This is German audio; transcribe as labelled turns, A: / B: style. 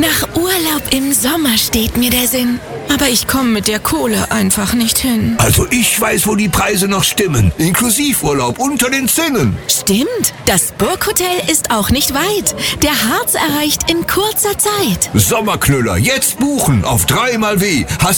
A: Nach Urlaub im Sommer steht mir der Sinn. Aber ich komme mit der Kohle einfach nicht hin.
B: Also ich weiß, wo die Preise noch stimmen. Inklusivurlaub unter den Zinnen.
A: Stimmt, das Burghotel ist auch nicht weit. Der Harz erreicht in kurzer Zeit.
B: Sommerknüller, jetzt buchen auf 3x W.